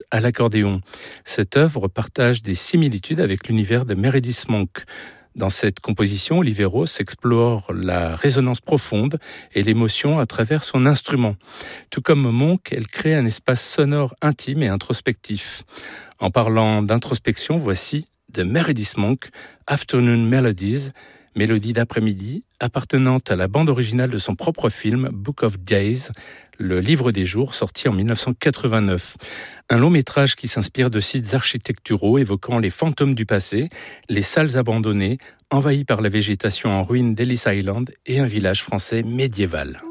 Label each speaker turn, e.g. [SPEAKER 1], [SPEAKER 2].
[SPEAKER 1] à l'accordéon. Cette œuvre partage des similitudes avec l'univers de Meredith Monk. Dans cette composition, Olivier Roos explore la résonance profonde et l'émotion à travers son instrument. Tout comme Monk, elle crée un espace sonore intime et introspectif. En parlant d'introspection, voici de Meredith Monk, Afternoon Melodies, mélodie d'après-midi, appartenant à la bande originale de son propre film Book of Days, le livre des jours, sorti en 1989. Un long métrage qui s'inspire de sites architecturaux évoquant les fantômes du passé, les salles abandonnées, envahies par la végétation en ruine d'Ellis Island et un village français médiéval.